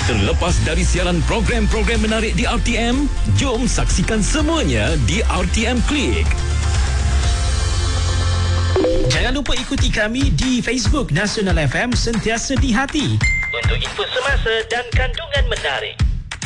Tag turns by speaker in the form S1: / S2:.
S1: Terlepas dari siaran program-program menarik di RTM, jom saksikan semuanya di RTM Klik.
S2: Jangan lupa ikuti kami di Facebook Nasional FM, sentiasa di hati.
S3: Untuk info semasa dan kandungan menarik.